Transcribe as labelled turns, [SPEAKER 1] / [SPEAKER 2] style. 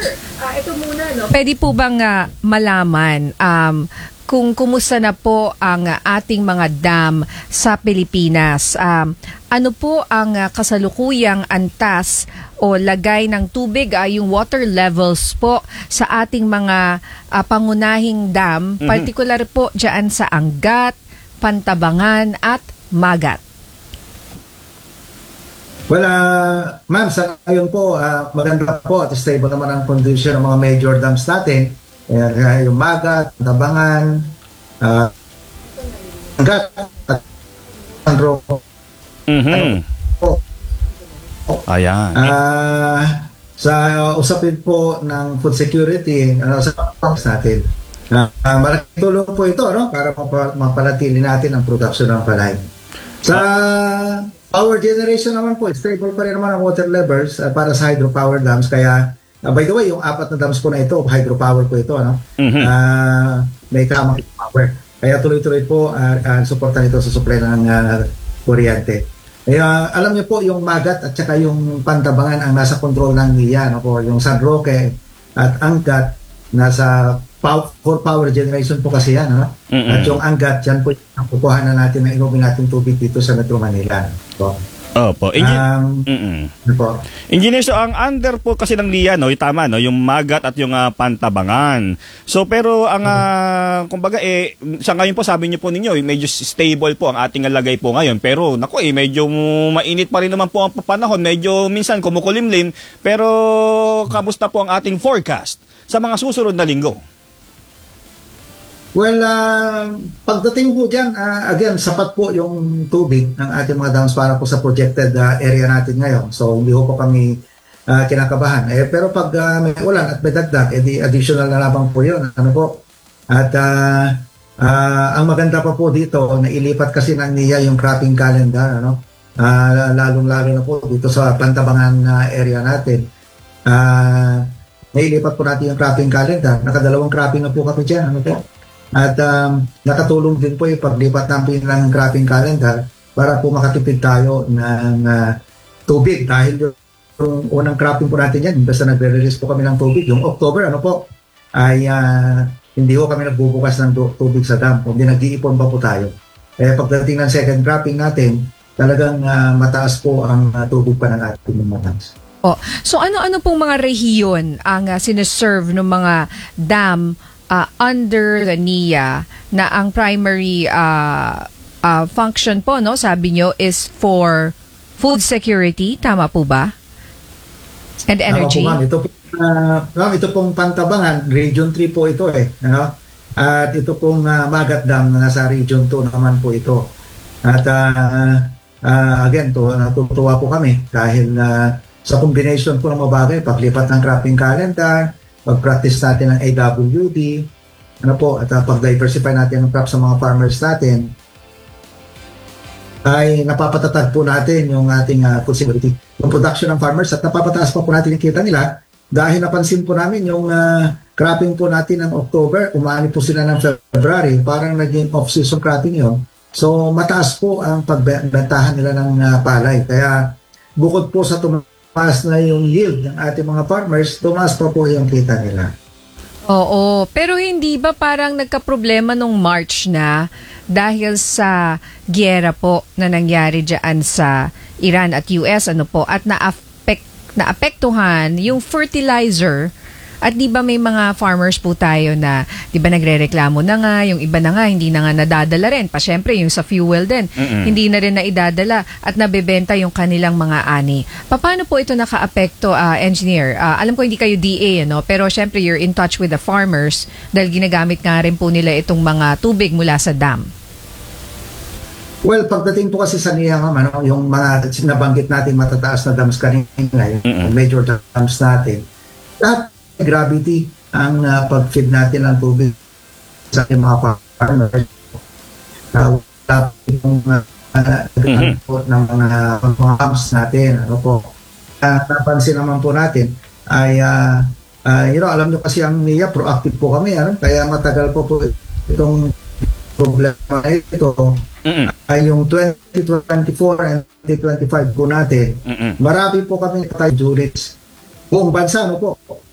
[SPEAKER 1] Ito muna, no? Pwede po bang malaman kung kumusta na po ang ating mga dam sa Pilipinas? Ano po ang kasalukuyang antas o lagay ng tubig, yung water levels po sa ating mga pangunahing dam, particular po dyan sa Angat, Pantabangan at Magat?
[SPEAKER 2] Well, ma'am, sa ngayon po, maganda po at stable naman ang condition ng mga major dams natin. Yung Magat, Tabangan, Angat, at Sandro.
[SPEAKER 3] Ayan.
[SPEAKER 2] Sa usapin po ng food security, sa pumps natin, malaking tulong po ito, no? Para mapanatili natin ang production ng palay. Sa power generation naman po, stable pa rin naman ang water levels para sa hydropower dams. Kaya, by the way, yung 4 na dams po na ito, hydropower po ito, no? May tamang power. Kaya tuloy-tuloy po suportan ito sa supply ng kuryente. Alam niyo po, yung Magat at saka yung Pantabangan ang nasa control ng NIA, no? Po, yung San Roque at Angat, nasa for power generation po kasi yan, no? At yung Angat, yan po ang kukuha na natin na inumin natin tubig dito sa Metro Manila. So,
[SPEAKER 3] Opo. Engineer, so ang under po kasi ng NIA, no, tama, no, yung Magat at yung Pantabangan. So pero ang kumbaga sa ngayon po sabi niyo po ninyo, medyo stable po ang ating lagay po ngayon. Pero nako medyo mainit pa rin naman po ang panahon. Medyo minsan kumukulimlim. Pero kamusta po ang ating forecast sa mga susunod na linggo?
[SPEAKER 2] Well, pagdating po dyan, again, sapat po yung tubig ng ating mga dams para po sa projected area natin ngayon. So, hindi po kami kinakabahan. Pero pag may ulan at may dagdag, di additional na lamang po yun. Ano po? At ang maganda pa po dito, nailipat kasi ng NIA yung cropping calendar. Ano? Lalong-lalo na po dito sa Pantabangan area natin. Nailipat po natin yung cropping calendar. Nakadalawang cropping na po kami dyan. Ano po? At nakatulong din po yung paglipat namin ng cropping calendar para po makatipid tayo ng tubig. Dahil yung unang cropping po natin yan, basta nagre-release po kami ng tubig. Yung October, ano po, ay hindi po kami nagbubukas ng tubig sa dam. Kundi nag-iipon pa po tayo. Pagdating ng second cropping natin, talagang mataas po ang tubig pa ng ating mga dams.
[SPEAKER 1] So ano-ano pong mga rehiyon ang sineserve ng mga dam under the NIA na ang primary function po, no, sabi nyo, is for food security, tama po ba? And energy?
[SPEAKER 2] Ma'am, ito pong Pantabangan, Region 3 po ito ano? At ito pong Magat Dam na nasa Region 2 naman po ito. At again, natutuwa po kami dahil sa combination po ng mga bagay, paglipat ng cropping calendar, pag-practice natin ng AWD, ano po, at pag-diversify natin ng crop sa mga farmers natin, ay napapatatag po natin yung ating food security, yung production ng farmers, at napapataas pa po natin yung kita nila dahil napansin po namin yung cropping po natin ng October, umani po sila ng February, parang naging off-season cropping yun. So mataas po ang pagbentahan nila ng palay. Kaya bukod po sa tumaas na yung yield ng ating mga farmers, tumaas pa po yung kita nila.
[SPEAKER 1] Oo, pero hindi ba parang nagkaproblema nung March na dahil sa giyera po na nangyari dyan sa Iran at US, ano po, at naapektuhan yung fertilizer? At di ba may mga farmers po tayo na, di ba nagrereklamo na nga, yung iba na nga, hindi na nga nadadala rin. Pa syempre, yung sa fuel din, hindi na rin naidadala at nabebenta yung kanilang mga ani. Paano po ito naka-apekto, engineer? Alam ko hindi kayo DA, no? Pero syempre, you're in touch with the farmers dahil ginagamit nga rin po nila itong mga tubig mula sa dam.
[SPEAKER 2] Well, pagdating po kasi sa NIA, ano, yung mga nabanggit natin matataas na dams kanina, yung major dams natin, lahat gravity ang pag-feed natin ng tubig sa ating mga farmers. Yung ng mga pumps natin. Ano po. Napansin naman po natin ay alam nyo kasi ang NIA, proactive po kami. Ano? Kaya matagal po itong problema ito. Ay yung 2024 and 2025 po natin. Marami po kami tayo units buong bansa, ano po.